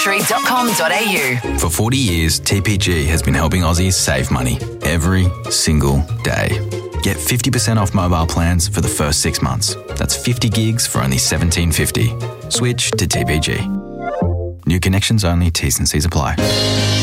Sanctuary.com.au. For 40 years, TPG has been helping Aussies save money every single day. Get 50% off mobile plans for the first 6 months. That's 50 gigs for only $17.50. Switch to TPG. New connections only, T's and C's apply.